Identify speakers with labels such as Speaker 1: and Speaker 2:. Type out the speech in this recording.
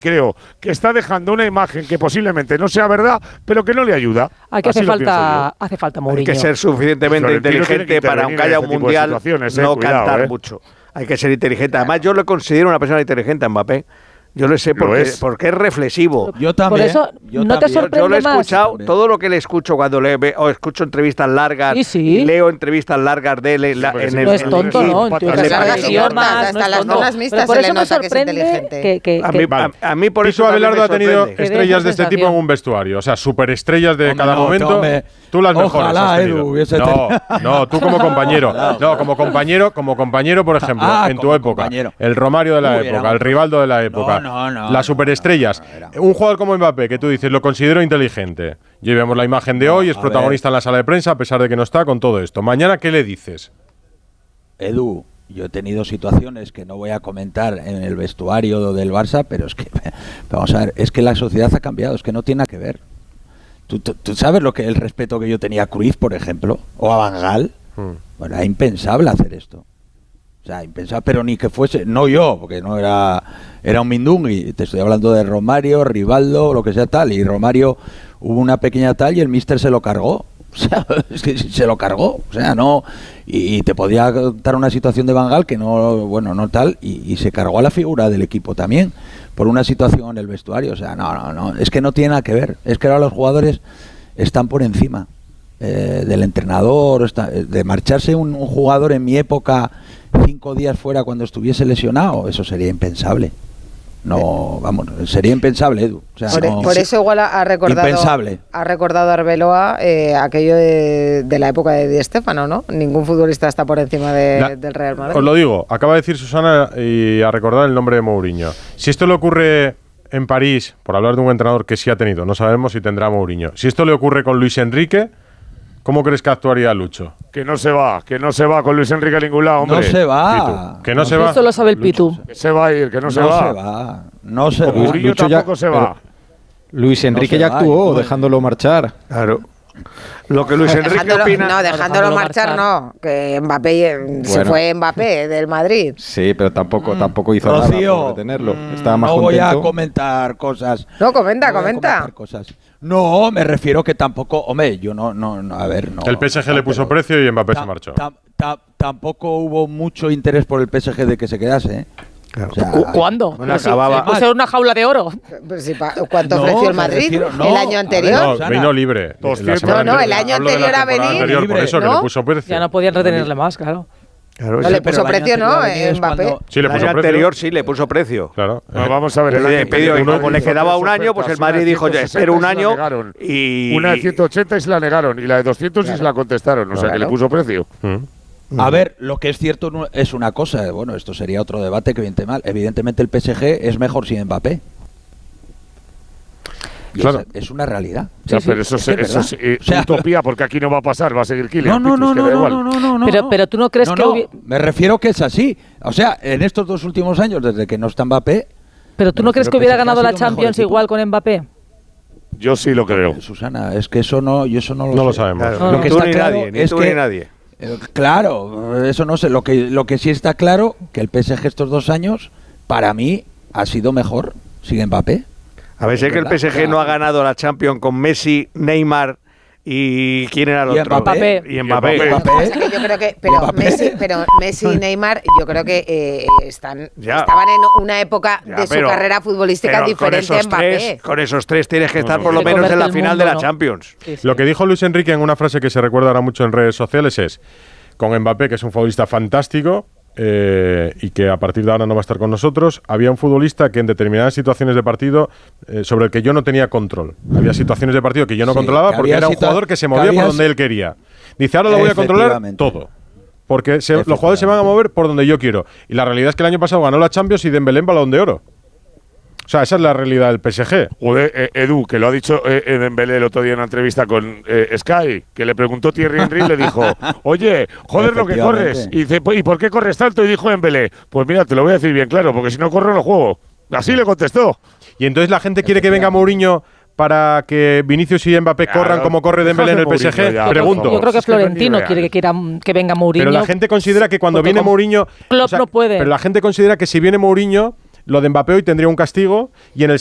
Speaker 1: creo que está dejando una imagen que posiblemente no sea verdad, pero que no le ayuda.
Speaker 2: Hace falta Mourinho.
Speaker 3: Hay que ser suficientemente inteligente para, aunque haya un mundial, no cantar mucho. Hay que ser inteligente. Además, yo lo considero una persona inteligente a Mbappé. Yo lo sé porque es reflexivo.
Speaker 4: Yo también.
Speaker 2: Por eso no te sorprende
Speaker 3: yo lo he escuchado,
Speaker 2: más.
Speaker 3: todo lo que le escucho cuando o escucho entrevistas largas,
Speaker 2: y
Speaker 3: leo entrevistas largas de él en el
Speaker 2: no es tonto, ¿no?
Speaker 5: Hasta las zonas mixtas se le nota que es inteligente.
Speaker 3: A mí por eso
Speaker 6: Abelardo ha tenido estrellas de este tipo en un vestuario. O sea, superestrellas de cada momento. Tú las mejores has tenido. No, tú como compañero. No, como compañero, por ejemplo, en tu época. El Romario de la época, el Rivaldo de la época. Las superestrellas. Un jugador como Mbappé, que tú dices, lo considero inteligente. Llevemos la imagen de hoy, es protagonista en la sala de prensa, a pesar de que no está con todo esto. Mañana, ¿qué le dices?
Speaker 4: Edu, yo he tenido situaciones que no voy a comentar en el vestuario del Barça, pero es que, vamos a ver, es que la sociedad ha cambiado, es que no tiene nada que ver. ¿Tú sabes el respeto que yo tenía a Cruyff, por ejemplo, o a Van Gaal? Bueno, era impensable hacer esto. O sea, impensable, pero ni que fuese, no yo, porque no era un mindungui, te estoy hablando de Romario, Rivaldo, lo que sea tal, y Romario hubo una pequeña tal y el míster se lo cargó. O sea, es que se lo cargó, o sea, no, y te podía dar una situación de Van Gaal que no tal, y se cargó a la figura del equipo también, por una situación en el vestuario. O sea, no, es que no tiene nada que ver, es que ahora los jugadores están por encima del entrenador, de marcharse un jugador en mi época 5 días fuera cuando estuviese lesionado, eso sería impensable. No, vamos, sería impensable, Edu. O sea,
Speaker 5: por eso igual ha recordado Arbeloa aquello de la época de Di Stéfano, ¿no? Ningún futbolista está por encima del Real Madrid.
Speaker 6: Os lo digo, acaba de decir Susana y a recordar el nombre de Mourinho. Si esto le ocurre en París, por hablar de un entrenador que sí ha tenido, no sabemos si tendrá Mourinho. Si esto le ocurre con Luis Enrique, ¿cómo crees que actuaría Lucho?
Speaker 1: Que no se va con Luis Enrique a ningún lado, hombre.
Speaker 4: No se va.
Speaker 6: Que no se va.
Speaker 2: Esto lo sabe el Pitu.
Speaker 1: Que se va a ir, que no se va.
Speaker 4: No se va.
Speaker 1: Mourinho tampoco se va.
Speaker 7: Luis Enrique ya actuó, dejándolo marchar.
Speaker 3: Claro. Lo que Luis Enrique opina...
Speaker 5: No, dejándolo marchar no. Que Mbappé se fue Mbappé del Madrid.
Speaker 7: Sí, pero tampoco hizo nada por detenerlo. Estaba más
Speaker 4: no
Speaker 7: contento.
Speaker 4: Voy a comentar cosas.
Speaker 5: No, comenta.
Speaker 4: No, me refiero que tampoco... Hombre, yo no, a ver, no.
Speaker 6: El PSG le puso precio y Mbappé se marchó.
Speaker 4: Tampoco hubo mucho interés por el PSG de que se quedase, ¿eh?
Speaker 2: Claro. O sea, ¿cuándo?
Speaker 1: Pues
Speaker 2: era una jaula de oro.
Speaker 5: ¿Cuánto ofreció el Madrid el año anterior?
Speaker 6: No, vino libre.
Speaker 5: 200. No, el año anterior ha venido.
Speaker 6: Por eso, que le puso precio.
Speaker 2: Ya no podían retenerle más, claro.
Speaker 5: No le puso precio, ¿no? Mbappé.
Speaker 3: Sí, le puso precio. Anterior sí le puso precio.
Speaker 6: Claro.
Speaker 1: Vamos a ver.
Speaker 3: Como le quedaba un año, pues el Madrid dijo, ya espero un año. Y
Speaker 1: una de 180 y se la negaron. Y la de 200 y se la contestaron. O sea, que le puso precio.
Speaker 4: A ver, lo que es cierto es una cosa, bueno, esto sería otro debate que viene mal. Evidentemente el PSG es mejor sin Mbappé. Y
Speaker 6: claro.
Speaker 4: Es una realidad.
Speaker 1: Ya, sí, pero eso es utopía, porque aquí no va a pasar, va a seguir Kylian.
Speaker 4: No.
Speaker 2: Pero tú no crees que...
Speaker 4: Me refiero que es así. O sea, en estos 2 últimos años, desde que no está Mbappé...
Speaker 2: Pero tú no crees que hubiera ganado la Champions igual con Mbappé.
Speaker 1: Yo sí lo creo.
Speaker 4: Susana, es que eso no
Speaker 6: lo sabemos.
Speaker 3: Claro.
Speaker 4: Lo que está claro
Speaker 3: es que nadie.
Speaker 4: Claro, eso no sé. Lo que sí está claro, que el PSG estos 2 años, para mí, ha sido mejor sin Mbappé.
Speaker 3: A ver, sé que el PSG no ha ganado la Champions con Messi, Neymar y ¿quién era el otro?
Speaker 2: Mbappé.
Speaker 3: Y Mbappé.
Speaker 5: Yo creo que, pero Messi y Neymar, yo creo que estaban en una época de su carrera futbolística diferente a Mbappé.
Speaker 3: Con esos 3 tienes que estar por lo menos en la final de la Champions.
Speaker 6: Sí. Lo que dijo Luis Enrique en una frase que se recuerda ahora mucho en redes sociales es, con Mbappé, que es un futbolista fantástico, y que a partir de ahora no va a estar con nosotros, había un futbolista que en determinadas situaciones de partido sobre el que yo no tenía control. Había situaciones de partido que yo no controlaba porque era un jugador que se movía por donde él quería. Dice, ahora lo voy a controlar todo. Porque los jugadores se van a mover por donde yo quiero. Y la realidad es que el año pasado ganó la Champions y Dembélé en Balón de Oro. O sea, esa es la realidad del PSG.
Speaker 1: Joder, Edu, que lo ha dicho Dembélé el otro día en una entrevista con Sky, que le preguntó Thierry Henry y le dijo, oye, joder lo que corres. Y dice, ¿y por qué corres tanto? Y dijo Dembélé, pues mira, te lo voy a decir bien claro, porque si no corro no juego. Así le contestó.
Speaker 6: Y entonces la gente quiere que venga Mourinho para que Vinicius y Mbappé corran como corre Dembélé en el PSG. Pregunto.
Speaker 2: Yo creo que Florentino quiere que venga Mourinho.
Speaker 6: Pero la gente considera que cuando viene Mourinho...
Speaker 2: Klopp no puede.
Speaker 6: Pero la gente considera que si viene Mourinho... lo de Mbappé hoy tendría un castigo y en el